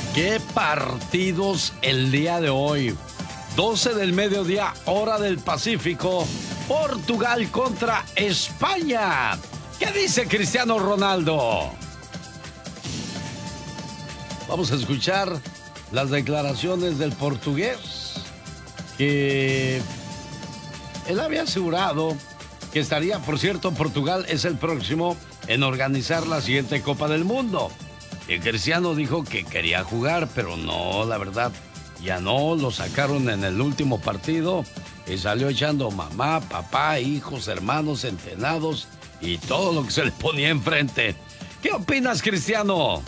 Qué partidos el día de hoy. 12 del mediodía, hora del Pacífico. Portugal contra España. ¿Qué dice Cristiano Ronaldo? Vamos a escuchar las declaraciones del portugués, que él había asegurado que estaría, por cierto, Portugal es el próximo en organizar la siguiente Copa del Mundo. Y Cristiano dijo que quería jugar, pero no, la verdad, ya no, lo sacaron en el último partido y salió echando mamá, papá, hijos, hermanos, entrenados y todo lo que se le ponía enfrente. ¿Qué opinas, Cristiano?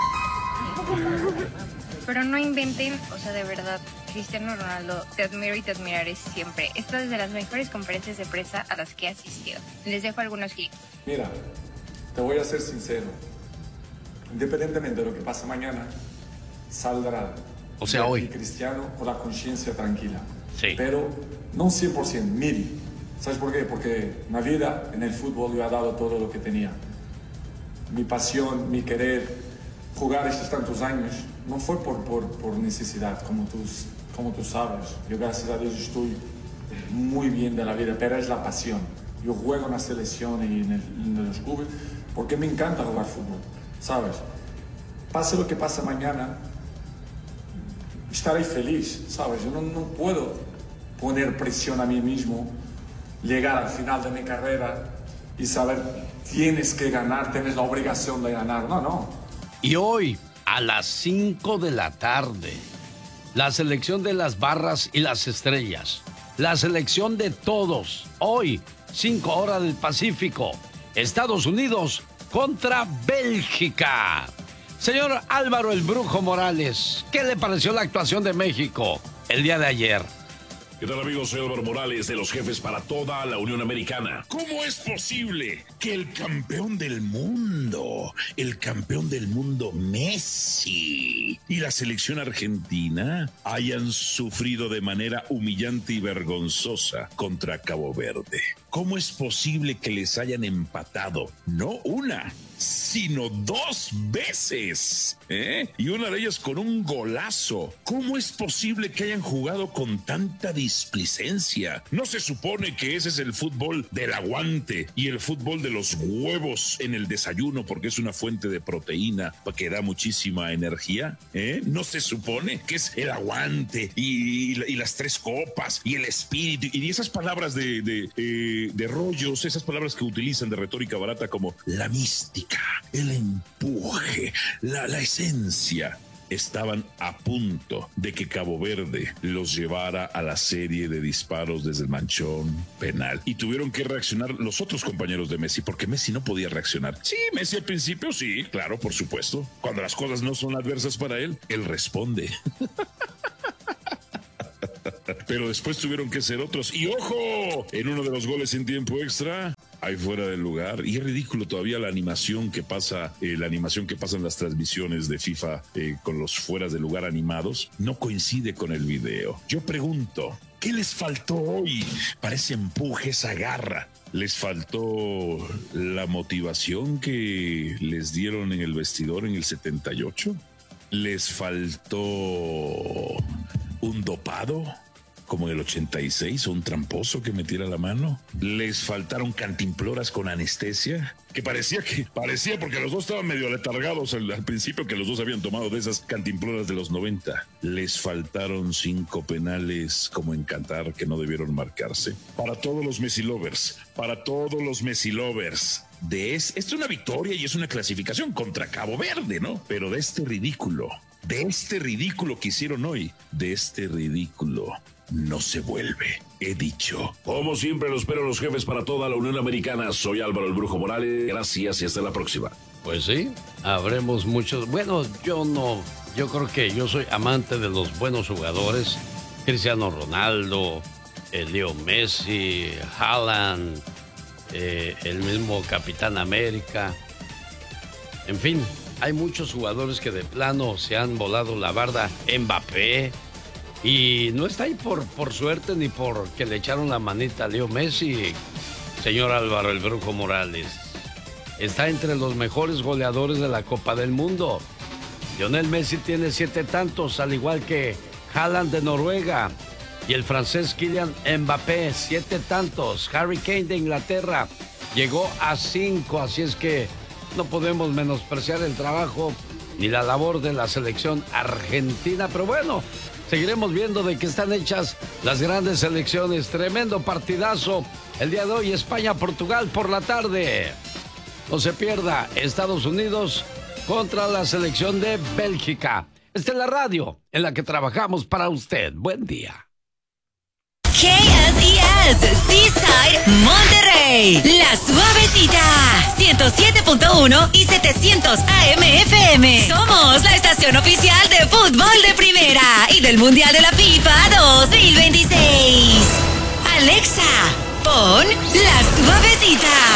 Pero no inventen, o sea, de verdad, Cristiano Ronaldo, te admiro y te admiraré siempre. Esta es de las mejores conferencias de prensa a las que he asistido. Les dejo algunos clics. Mira, te voy a ser sincero. Independientemente de lo que pase mañana, saldrá o sea, hoy Cristiano con la conciencia tranquila. Sí. Pero no 100%, 1000%. ¿Sabes por qué? Porque en la vida, en el fútbol, yo he dado todo lo que tenía. Mi pasión, mi querer, jugar estos tantos años, no fue por necesidad, como tú sabes. Yo, gracias a Dios, estoy muy bien de la vida, pero es la pasión. Yo juego en la selección y en los clubes porque me encanta jugar fútbol, ¿sabes? Pase lo que pase mañana, estaré feliz, ¿sabes? Yo no puedo poner presión a mí mismo, llegar al final de mi carrera y saber, tienes que ganar, tienes la obligación de ganar. No. Y hoy, a las 5 de la tarde, la selección de las barras y las estrellas, la selección de todos, hoy, 5 horas del Pacífico, Estados Unidos contra Bélgica. Señor Álvaro el Brujo Morales, ¿qué le pareció la actuación de México el día de ayer? ¿Qué tal, amigos? Soy Álvaro Morales, de los Jefes para toda la Unión Americana. ¿Cómo es posible que el campeón del mundo Messi y la selección argentina hayan sufrido de manera humillante y vergonzosa contra Cabo Verde? ¿Cómo es posible que les hayan empatado? No una, sino 2 veces, y una de ellas con un golazo. ¿Cómo es posible que hayan jugado con tanta displicencia? ¿No se supone que ese es el fútbol del aguante y el fútbol de los huevos en el desayuno, porque es una fuente de proteína que da muchísima energía? ¿No se supone que es el aguante y las 3 copas y el espíritu y esas palabras de rollos, esas palabras que utilizan de retórica barata como la mística, el empuje, la esencia? Estaban a punto de que Cabo Verde los llevara a la serie de disparos desde el manchón penal. Y tuvieron que reaccionar los otros compañeros de Messi, porque Messi no podía reaccionar. Sí, Messi al principio, sí, claro, por supuesto. Cuando las cosas no son adversas para él, él responde. Pero después tuvieron que ser otros. Y ¡ojo! En uno de los goles en tiempo extra, ahí fuera del lugar. Y es ridículo todavía la animación que pasa, en las transmisiones de FIFA con los fueras de lugar animados. No coincide con el video. Yo pregunto, ¿qué les faltó hoy para ese empuje, esa garra? ¿Les faltó la motivación que les dieron en el vestidor en el 78? ¿Les faltó un dopado como en el 86 o un tramposo que metiera la mano? ¿Les faltaron cantimploras con anestesia? Que parecía porque los dos estaban medio letargados al principio, que los dos habían tomado de esas cantimploras de los 90. ¿Les faltaron 5 penales como en Qatar que no debieron marcarse? Para todos los Messi lovers, esto es una victoria y es una clasificación contra Cabo Verde, ¿no? Pero de este ridículo que hicieron hoy, de este ridículo no se vuelve, he dicho. Como siempre, lo espero, los Jefes para toda la Unión Americana. Soy Álvaro el Brujo Morales. Gracias y hasta la próxima. Pues sí, habremos muchos. Bueno, yo creo que yo soy amante de los buenos jugadores. Cristiano Ronaldo, Leo Messi, Haaland, el mismo Capitán América. En fin, hay muchos jugadores que de plano se han volado la barda. Mbappé. Y no está ahí por suerte ni porque le echaron la manita a Leo Messi, señor Álvaro el Brujo Morales. Está entre los mejores goleadores de la Copa del Mundo. Lionel Messi tiene 7 tantos, al igual que Haaland de Noruega. Y el francés Kylian Mbappé, 7 tantos. Harry Kane de Inglaterra llegó a 5, así es que no podemos menospreciar el trabajo ni la labor de la selección argentina. Pero bueno, seguiremos viendo de qué están hechas las grandes selecciones. Tremendo partidazo el día de hoy, España-Portugal por la tarde. No se pierda, Estados Unidos contra la selección de Bélgica. Esta es la radio en la que trabajamos para usted. Buen día. KSES, Seaside, Monterrey, La Suavecita, 107.1 y 700 AM FM. Somos la estación oficial de fútbol de primera y del Mundial de la FIFA 2026. Alexa, pon La Suavecita.